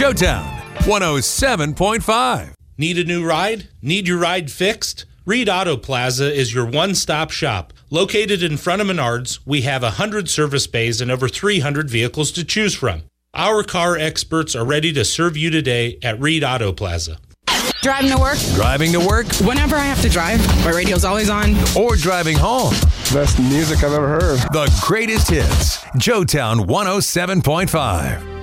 Joetown 107.5. Need a new ride? Need your ride fixed? Reed Auto Plaza is your one-stop shop. Located in front of Menards, we have 100 service bays and over 300 vehicles to choose from. Our car experts are ready to serve you today at Reed Auto Plaza. Driving to work? Driving to work? Whenever I have to drive, my radio's always on. Or driving home? Best music I've ever heard. The greatest hits. Joetown 107.5.